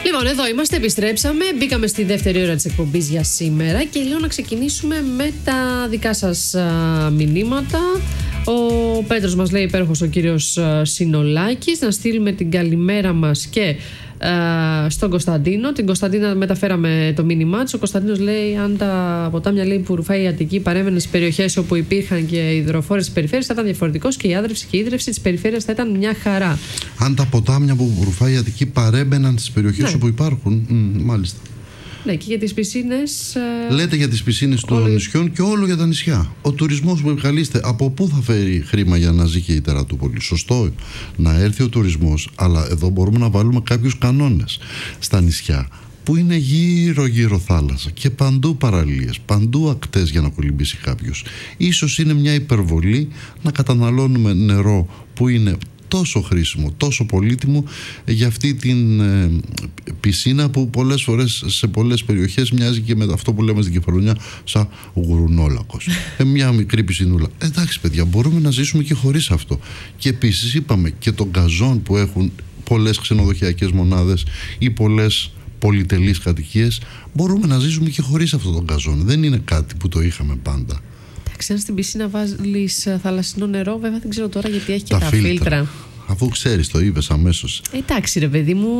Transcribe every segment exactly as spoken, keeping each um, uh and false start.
Λοιπόν, εδώ είμαστε, επιστρέψαμε. Μπήκαμε στη δεύτερη ώρα της εκπομπής για σήμερα και λέω να ξεκινήσουμε με τα δικά σας α, μηνύματα. Ο Πέτρος μας λέει, υπέροχος ο κύριος α, Συνολάκης. Να στείλουμε την καλημέρα μας και α, στον Κωνσταντίνο. Την Κωνσταντίνα μεταφέραμε το μήνυμά της. Ο Κωνσταντίνος λέει, αν τα ποτάμια λέει, που ρουφάει η Αττική παρέμενε στις περιοχές όπου υπήρχαν και υδροφόρες της περιφέρειας, θα ήταν διαφορετικός και η άδρευση και η ίδρυυση της περιφέρειας θα ήταν μια χαρά. Αν τα ποτάμια που ρουφάει η Αττική παρέμπαιναν στις περιοχές, ναι, όπου υπάρχουν, μ, μάλιστα. Ναι, και για τις πισίνες. Λέτε για τις πισίνες των όλη... νησιών και όλο για τα νησιά. Ο τουρισμός που επικαλείστε, από πού θα φέρει χρήμα για να ζει και η Τερατούπολη? Σωστό να έρθει ο τουρισμός, αλλά εδώ μπορούμε να βάλουμε κάποιους κανόνες. Στα νησιά που είναι γύρω γύρω θάλασσα και παντού παραλίες, παντού ακτές για να κολυμπήσει κάποιος, ίσως είναι μια υπερβολή να καταναλώνουμε νερό που είναι τόσο χρήσιμο, τόσο πολύτιμο για αυτή την ε, πισίνα που πολλές φορές σε πολλές περιοχές μοιάζει και με αυτό που λέμε στην Κεφαλονιά σαν γουρνόλακος. ε, μια μικρή πισινούλα. Ε, εντάξει παιδιά, μπορούμε να ζήσουμε και χωρίς αυτό. Και επίσης είπαμε και τον γκαζόν που έχουν πολλές ξενοδοχειακές μονάδες ή πολλές πολυτελείς κατοικίες, μπορούμε να ζήσουμε και χωρίς αυτό τον γκαζόν. Δεν είναι κάτι που το είχαμε πάντα. Αν στην πισίνα βάλεις θαλασσινό νερό, βέβαια δεν ξέρω τώρα γιατί έχει και τα, τα φίλτρα. φίλτρα. Αφού ξέρεις, το είπες αμέσως. Εντάξει ρε παιδί μου,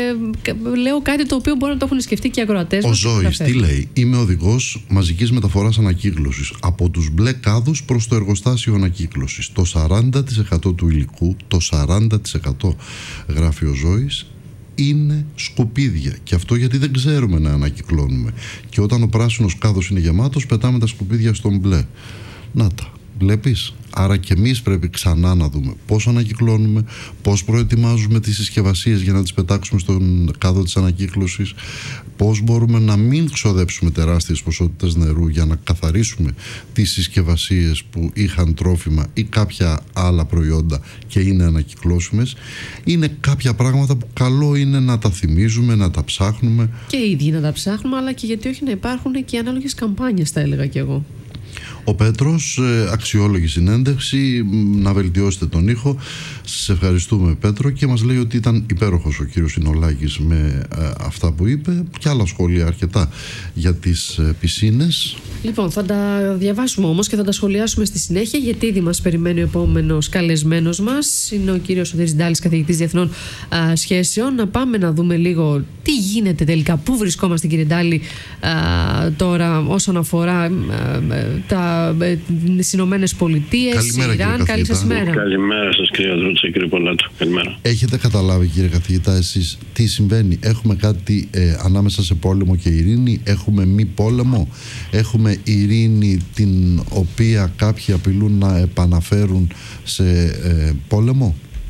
ε, λέω κάτι το οποίο μπορεί να το έχουν σκεφτεί και οι ακροατές. Ο Ζώης τι λέει? Είμαι οδηγός μαζικής μεταφοράς ανακύκλωσης από τους μπλε κάδους προς το εργοστάσιο ανακύκλωσης. Το σαράντα τοις εκατό του υλικού, το σαράντα τοις εκατό γράφει ο Ζώης, είναι σκουπίδια. Και αυτό γιατί δεν ξέρουμε να ανακυκλώνουμε. Και όταν ο πράσινος κάδος είναι γεμάτος, πετάμε τα σκουπίδια στον μπλε. Να τα, βλέπεις. Άρα και εμείς πρέπει ξανά να δούμε πώς ανακυκλώνουμε, πώς προετοιμάζουμε τις συσκευασίες για να τις πετάξουμε στον κάδο της ανακύκλωσης, πώς μπορούμε να μην ξοδέψουμε τεράστιες ποσότητες νερού για να καθαρίσουμε τις συσκευασίες που είχαν τρόφιμα ή κάποια άλλα προϊόντα και είναι ανακυκλώσιμες. Είναι κάποια πράγματα που καλό είναι να τα θυμίζουμε, να τα ψάχνουμε. Και οι ίδιοι να τα ψάχνουμε, αλλά και γιατί όχι να υπάρχουν και ανάλογες καμπάνιες, θα έλεγα κι εγώ. Ο Πέτρος, αξιόλογη συνέντευξη, να βελτιώσετε τον ήχο. Σας ευχαριστούμε Πέτρο, και μας λέει ότι ήταν υπέροχος ο κύριος Συνολάκης με ε, αυτά που είπε, και άλλα σχόλια αρκετά για τις ε, πισίνες. Λοιπόν, θα τα διαβάσουμε όμως και θα τα σχολιάσουμε στη συνέχεια, γιατί ήδη μας περιμένει ο επόμενος καλεσμένος μας. Είναι ο κύριος Σωτήρης Ντάλης, καθηγητής διεθνών α, σχέσεων. Να πάμε να δούμε λίγο τι γίνεται τελικά, πού βρισκόμαστε κύριε Ντάλη α, τώρα όσον αφορά α, τα στις Ηνωμένες Πολιτείες, Ιράν. Καλή σας μέρα. Καλημέρα σας κύριε Δρούτσα, κύριε Πολάτου. Καλημέρα. Έχετε καταλάβει κύριε καθηγητά εσείς τι συμβαίνει? Έχουμε κάτι ε, ανάμεσα σε πόλεμο και ειρήνη? Έχουμε μη πόλεμο? Έχουμε ειρήνη την οποία κάποιοι απειλούν να επαναφέρουν σε ε, πόλεμο?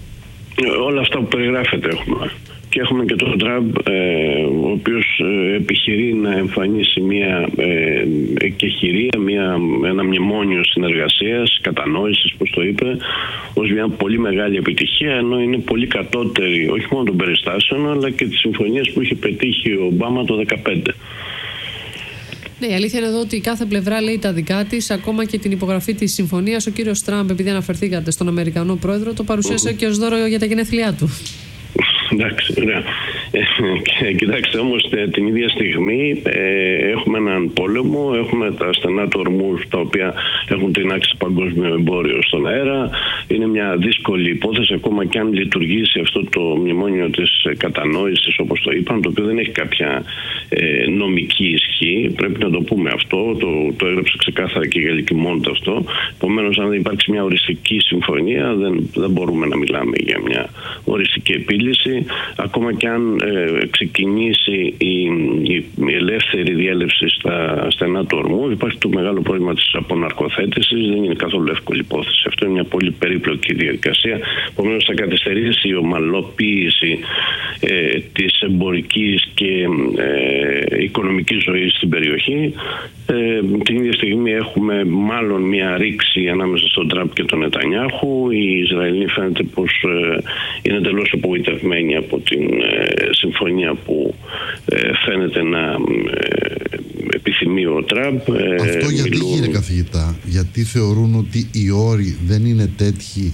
Όλα αυτά που περιγράφετε έχουμε. Και έχουμε και τον Τραμπ, ε, ο οποίος ε, επιχειρεί να εμφανίσει μια ε, εκεχηρία, μια, ένα μνημόνιο συνεργασίας, κατανόησης, όπως το είπε, ως μια πολύ μεγάλη επιτυχία, ενώ είναι πολύ κατώτερη όχι μόνο των περιστάσεων, αλλά και τις συμφωνίες που είχε πετύχει ο Ομπάμα το δύο χιλιάδες δεκαπέντε. Ναι, η αλήθεια είναι εδώ ότι κάθε πλευρά λέει τα δικά της, ακόμα και την υπογραφή της συμφωνίας. Ο κύριος Τραμπ, επειδή αναφερθήκατε στον Αμερικανό πρόεδρο, το παρουσίασε mm-hmm. και ως δώρο για τα γενέθλιά του. Εντάξει, ωραία. Ε, κοιτάξτε όμως, την ίδια στιγμή ε, έχουμε έναν πόλεμο, έχουμε τα στενά του ορμού τα οποία έχουν τεινάξει το παγκόσμιο εμπόριο στον αέρα. Είναι μια δύσκολη υπόθεση, ακόμα και αν λειτουργήσει αυτό το μνημόνιο της κατανόησης, όπως το είπαν, το οποίο δεν έχει κάποια ε, νομική ισχύ. Πρέπει να το πούμε αυτό, το, το έγραψε ξεκάθαρα και η Γαλλική Μόντα αυτό. Επομένως, αν δεν υπάρξει μια οριστική συμφωνία, δεν, δεν μπορούμε να μιλάμε για μια οριστική επίλυση. Ακόμα και αν ε, ξεκινήσει η, η, η ελεύθερη διέλευση στα στενά του ορμού, υπάρχει το μεγάλο πρόβλημα της αποναρκοθέτησης. Δεν είναι καθόλου εύκολη υπόθεση. Αυτό είναι μια πολύ περίπλοκη διαδικασία. Επομένως, θα καθυστερήσει η ομαλοποίηση ε, της εμπορικής και ε, οικονομικής ζωής στην περιοχή. Ε, την ίδια στιγμή έχουμε μάλλον μια ρήξη ανάμεσα στον Τραμπ και τον Νετανιάχου. Οι Ισραηλοί φαίνεται πως ε, είναι εντελώς απογοητευμένοι από την ε, συμφωνία που ε, φαίνεται να ε, επιθυμεί ο Τραμπ. Αυτό γιατί μιλούν... κύριε καθηγητά? Γιατί θεωρούν ότι οι όροι δεν είναι τέτοιοι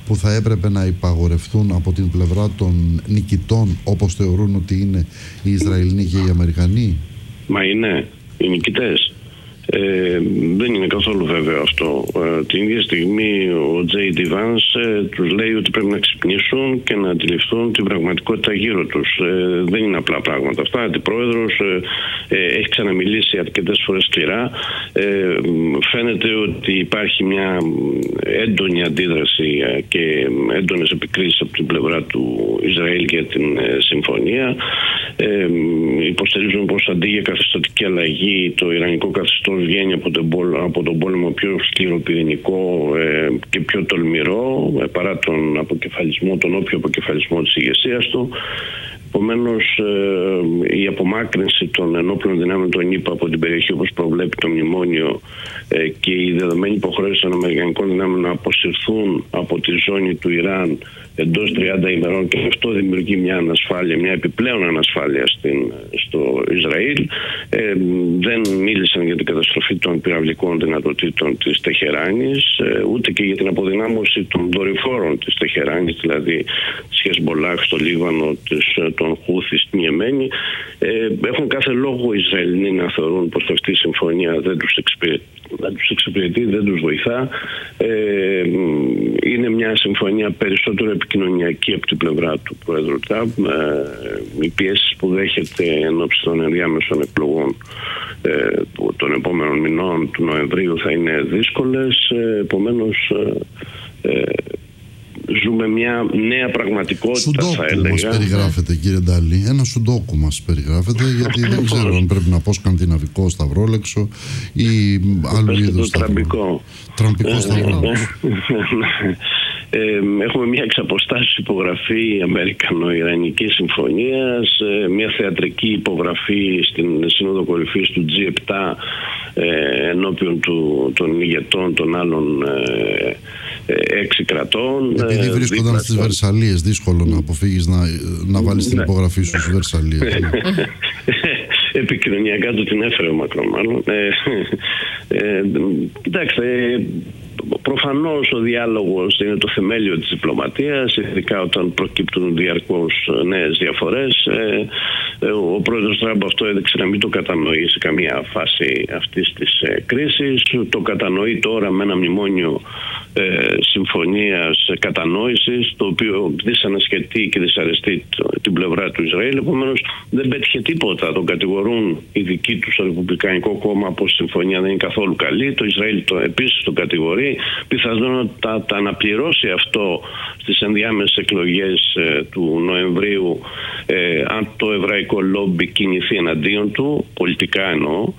που θα έπρεπε να υπαγορευτούν από την πλευρά των νικητών, όπως θεωρούν ότι είναι οι Ισραηλινοί και οι Αμερικανοί? Μα είναι οι νικητές. Ε, δεν είναι καθόλου βέβαιο αυτό. Ε, την ίδια στιγμή ο Τζέι Ντι Vance ε, τους λέει ότι πρέπει να ξυπνήσουν και να αντιληφθούν την πραγματικότητα γύρω τους. Ε, δεν είναι απλά πράγματα αυτά. Ο αντιπρόεδρος ε, ε, έχει ξαναμιλήσει αρκετές φορές σκληρά. Ε, φαίνεται ότι υπάρχει μια έντονη αντίδραση και έντονες επικρίσεις από την πλευρά του Ισραήλ για την ε, συμφωνία. Ε, υποστηρίζουν πως αντί για καθεστωτική αλλαγή το ιρανικό καθεστώς βγαίνει από τον, πόλεμο, από τον πόλεμο πιο σκληροπυρηνικό ε, και πιο τολμηρό ε, παρά τον αποκεφαλισμό, τον όποιο αποκεφαλισμό της ηγεσίας του. Επομένως, ε, η απομάκρυνση των ενόπλων δυνάμεων των ΗΠΑ από την περιοχή, όπως προβλέπει το μνημόνιο, ε, και η δεδομένη υποχρέωση των αμερικανικών δυνάμεων να αποσυρθούν από τη ζώνη του Ιράν εντός τριάντα ημερών, και αυτό δημιουργεί μια ανασφάλεια, μια επιπλέον ανασφάλεια στην, στο Ισραήλ. Ε, δεν μίλησαν για την καταστροφή των πυραυλικών δυνατοτήτων της Τεχεράνης, ε, ούτε και για την αποδυνάμωση των δορυφόρων της Τεχεράνης, δηλαδή της Χεσμολάχ στο Λίβανο, της, των Χούθη στην Ιεμένη. Ε, έχουν κάθε λόγο οι Ισραηλινοί να θεωρούν πως αυτή η συμφωνία δεν τους εξυπηρετεί, δεν τους, εξυπηρετεί, δεν τους βοηθά. Ε, είναι μια συμφωνία περισσότερο επικοινωνιακή από την πλευρά του Πρόεδρου Τραμπ. Ε, οι πιέσεις που δέχεται εν ώψη των ενδιάμεσων εκλογών ε, των επόμενων μηνών του Νοεμβρίου θα είναι δύσκολες. Ε, επομένως ε, ε, ζούμε μια νέα πραγματικότητα, σουντόκου θα έλεγα. Μας περιγράφεται, κύριε Ντάλη. Ένα σουντόκου μας περιγράφεται, γιατί δεν ξέρω αν πρέπει να πω σκανδιναβικό σταυρόλεξο ή άλλου είδους σταυρόλεξο. Τραμπικό σταυρόλεξο. Ε, έχουμε μια εξαποστάσεως υπογραφή Αμερικανο-Ιρανικής συμφωνίας, ε, μια θεατρική υπογραφή στην Σύνοδο Κορυφής του τζι επτά ε, ενώπιον του, των ηγετών των άλλων ε, ε, έξι κρατών. Επειδή ε, βρίσκονταν στις Βερσαλίες, δύσκολο να αποφύγεις να, να βάλεις την υπογραφή σου στις Βερσαλίες. Επικοινωνιακά του την έφερε ο Μακρόν, μάλλον. Ε, ε, κοιτάξτε, προφανώς ο διάλογος είναι το θεμέλιο της διπλωματίας, ειδικά όταν προκύπτουν διαρκώς νέες διαφορές. Ε, ο πρόεδρος Τραμπ αυτό έδειξε να μην το κατανοεί σε καμία φάση αυτής της ε, κρίσης. Το κατανοεί τώρα με ένα μνημόνιο ε, συμφωνίας κατανόησης, το οποίο δυσανασχετεί και δυσαρεστεί την πλευρά του Ισραήλ. Επομένως δεν πέτυχε τίποτα. Τον κατηγορούν οι δικοί του στο Ρεπουμπλικανικό κόμμα πως η συμφωνία δεν είναι καθόλου καλή. Το Ισραήλ το, επίσης το κατηγορεί. Πιθανόν τα, τα αναπληρώσει αυτό στις ενδιάμεσες εκλογές ε, του Νοεμβρίου, ε, αν το εβραϊκό λόμπι κινηθεί εναντίον του, πολιτικά εννοώ.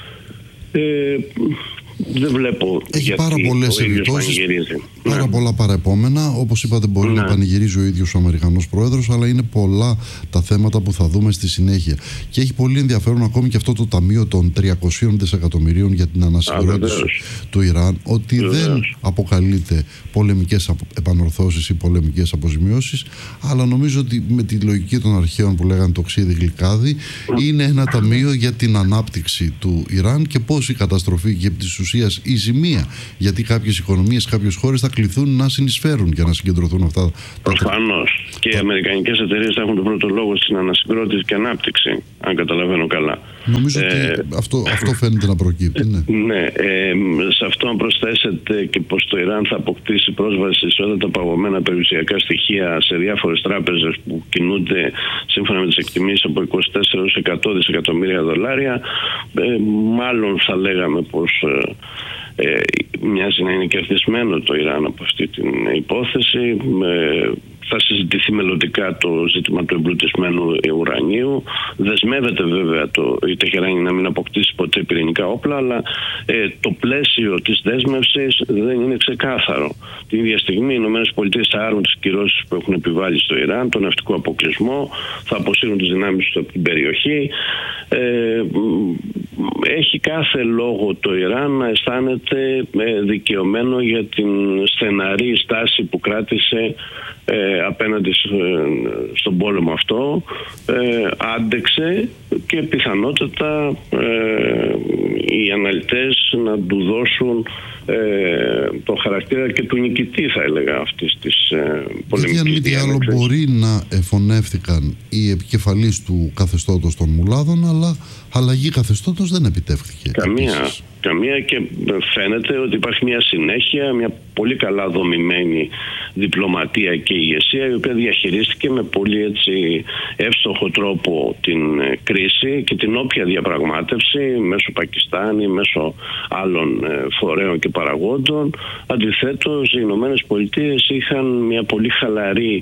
Ε, δεν βλέπω. Έχει πάρα πολλές επιπτώσεις, πάρα ναι. πολλά παρεπόμενα. Όπως είπατε, μπορεί ναι. να πανηγυρίζει ο ίδιος ο Αμερικανός Πρόεδρος, αλλά είναι πολλά τα θέματα που θα δούμε στη συνέχεια. Και έχει πολύ ενδιαφέρον ακόμη και αυτό το ταμείο των τριακοσίων δισεκατομμυρίων για την ανασυγκρότηση του Ιράν, ότι Βεβαίως. δεν αποκαλείται πολεμικές επανορθώσεις ή πολεμικές αποζημιώσεις, αλλά νομίζω ότι με τη λογική των αρχαίων που λέγανε το ξύδι γλυκάδι, είναι ένα ταμείο για την ανάπτυξη του Ιράν και πώς η καταστροφή και της ουσίας η ζημία, γιατί κάποιες οικονομίες, κάποιες χώρες θα κληθούν να συνεισφέρουν για να συγκεντρωθούν αυτά. Προφανώς. Τα... Και οι αμερικανικές εταιρείες θα έχουν τον πρώτο λόγο στην ανασυγκρότηση και ανάπτυξη, αν καταλαβαίνω καλά. Νομίζω ότι ε... αυτό, αυτό φαίνεται να προκύπτει. Ναι, ναι ε, σε αυτό προσθέσετε και πως το Ιράν θα αποκτήσει πρόσβαση σε όλα τα παγωμένα περιουσιακά στοιχεία σε διάφορες τράπεζες που κινούνται σύμφωνα με τις εκτιμήσεις από είκοσι τέσσερα έως εκατό δισεκατομμύρια δολάρια. Ε, μάλλον θα λέγαμε πως ε, ε, μοιάζει να είναι κερδισμένο το Ιράν από αυτή την υπόθεση. Ε, θα συζητηθεί μελλοντικά το ζήτημα του εμπλουτισμένου ουρανίου. Δεσμεύεται βέβαια το, η Τεχεράνη να μην αποκτήσει ποτέ πυρηνικά όπλα, αλλά ε, το πλαίσιο της δέσμευσης δεν είναι ξεκάθαρο. Την ίδια στιγμή οι ΗΠΑ θα άρουν τις κυρώσεις που έχουν επιβάλει στο Ιράν, τον ναυτικό αποκλεισμό, θα αποσύρουν τις δυνάμεις του από την περιοχή. Ε, έχει κάθε λόγο το Ιράν να αισθάνεται δικαιωμένο για την στεναρή στάση που κράτησε ε, απέναντι στον πόλεμο αυτό. Ε, άντεξε και πιθανότατα ε, οι αναλυτές να του δώσουν ε, το χαρακτήρα και του νικητή, θα έλεγα, αυτής της ε, πολεμικής διάνοιξης. Γιατί αν μη τι άλλο μπορεί να εφωνεύτηκαν οι επικεφαλείς του καθεστώτος των Μουλάδων, αλλά αλλαγή καθεστώτος δεν επιτεύχθηκε. Καμία. Επίσης. Καμία, και φαίνεται ότι υπάρχει μια συνέχεια, μια πολύ καλά δομημένη διπλωματία και ηγεσία, η οποία διαχειρίστηκε με πολύ έτσι εύστοχο τρόπο την κρίση και την όποια διαπραγμάτευση μέσω Πακιστάν ή μέσω άλλων φορέων και παραγόντων. Αντιθέτως, οι Ηνωμένες Πολιτείες είχαν μια πολύ χαλαρή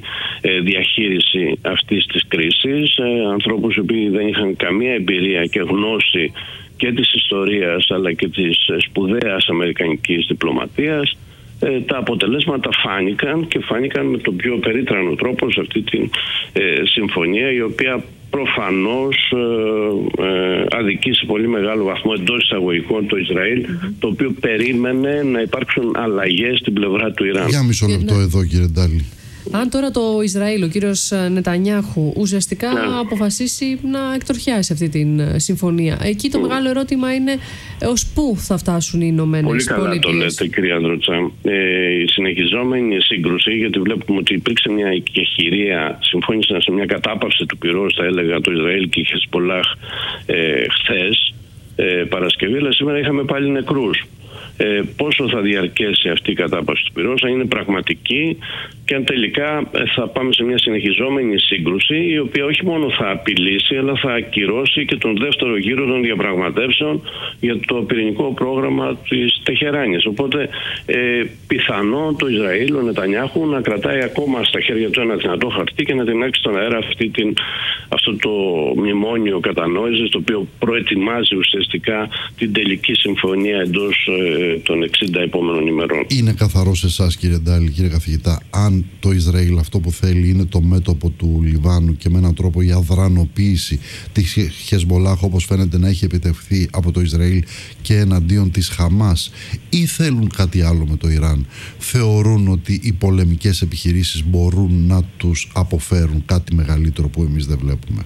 διαχείριση αυτής της κρίσης, ανθρώπους οι οποίοι δεν είχαν καμία εμπειρία και γνώση και της ιστορίας αλλά και της σπουδαίας αμερικανικής διπλωματίας. Ε, τα αποτελέσματα φάνηκαν και φάνηκαν με τον πιο περίτρανο τρόπο σε αυτή τη ε, συμφωνία, η οποία προφανώς ε, ε, αδικεί σε πολύ μεγάλο βαθμό εντός εισαγωγικών το Ισραήλ, mm-hmm. το οποίο περίμενε να υπάρξουν αλλαγές στην πλευρά του Ιράν. Για μισό λεπτό εδώ, κύριε Ντάλη. Αν τώρα το Ισραήλ, ο κύριος Νετανιάχου, ουσιαστικά ναι. αποφασίσει να εκτροχιάσει αυτή την συμφωνία, εκεί το mm. μεγάλο ερώτημα είναι ως πού θα φτάσουν οι Ηνωμένες Πολιτείες. Πολύ καλά το λέτε, κυρία Δροτζά. Ε, η συνεχιζόμενη σύγκρουση, γιατί βλέπουμε ότι υπήρξε μια εκεχηρία, συμφώνησαν σε μια κατάπαυση του πυρός, θα έλεγα, το Ισραήλ και η Χεσπολάχ ε, χθες, ε, Παρασκευή, αλλά σήμερα είχαμε πάλι νεκρούς. Ε, πόσο θα διαρκέσει αυτή η κατάπαυση του πυρός, αν είναι πραγματική και αν τελικά θα πάμε σε μια συνεχιζόμενη σύγκρουση, η οποία όχι μόνο θα απειλήσει αλλά θα ακυρώσει και τον δεύτερο γύρο των διαπραγματεύσεων για το πυρηνικό πρόγραμμα της Τεχεράνης. Οπότε ε, πιθανό το Ισραήλ, ο Νετανιάχου, να κρατάει ακόμα στα χέρια του ένα δυνατό χαρτί και να τεινάξει στον αέρα αυτή την, αυτό το μνημόνιο κατανόησης, το οποίο προετοιμάζει ουσιαστικά την τελική συμφωνία εντός ε, των εξήντα επόμενων ημερών. Είναι καθαρό σε εσάς, κύριε Ντάλη, κύριε καθηγητά, αν το Ισραήλ αυτό που θέλει είναι το μέτωπο του Λιβάνου και με έναν τρόπο η αδρανοποίηση της Χεσμολάχ, όπως φαίνεται να έχει επιτευχθεί από το Ισραήλ και εναντίον της Χαμάς, ή θέλουν κάτι άλλο με το Ιράν? Θεωρούν ότι οι πολεμικές επιχειρήσεις μπορούν να τους αποφέρουν κάτι μεγαλύτερο που εμείς δεν βλέπουμε?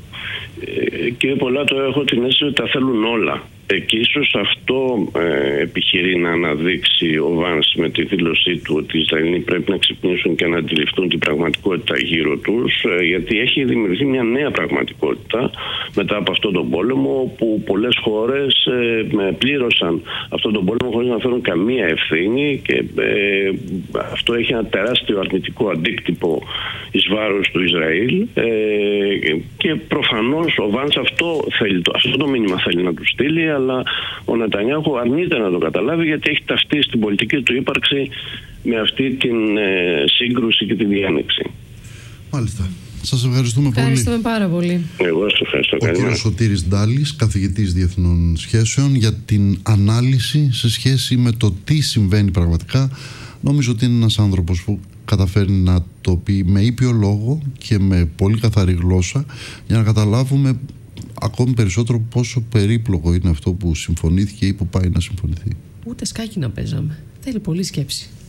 Ε, κύριε Πολάτο, έχω την αίσθηση ότι τα θέλουν όλα. Ε, και ίσως αυτό ε, επιχειρεί να αναδείξει ο Βάνς με τη δήλωσή του ότι οι Ισραηλοί πρέπει να ξυπνήσουν και να αντιληφθούν την πραγματικότητα γύρω τους, ε, γιατί έχει δημιουργηθεί μια νέα πραγματικότητα μετά από αυτόν τον πόλεμο, που πολλές χώρες ε, πλήρωσαν αυτόν τον πόλεμο χωρίς να φέρουν καμία ευθύνη, και ε, αυτό έχει ένα τεράστιο αρνητικό αντίκτυπο εις βάρος του Ισραήλ, ε, και προφανώς ο Βάνς αυτό, θέλει, αυτό το μήνυμα θέλει να του στείλει, αλλά ο Νετανιάχου αρνείται να το καταλάβει, γιατί έχει ταυτίσει την πολιτική του ύπαρξη με αυτή την ε, σύγκρουση και τη διάνοιξη. Μάλιστα. Σας ευχαριστούμε πολύ. Ευχαριστούμε πάρα πολύ. Εγώ σας ευχαριστώ. Ο κύριος Σωτήρης Ντάλης, καθηγητής διεθνών σχέσεων, για την ανάλυση σε σχέση με το τι συμβαίνει πραγματικά. Νομίζω ότι είναι ένας άνθρωπος που καταφέρνει να το πει με ήπιο λόγο και με πολύ καθαρή γλώσσα, για να καταλάβουμε ακόμη περισσότερο πόσο περίπλοκο είναι αυτό που συμφωνήθηκε ή που πάει να συμφωνηθεί. Ούτε σκάκι να παίζαμε. Θέλει πολύ σκέψη.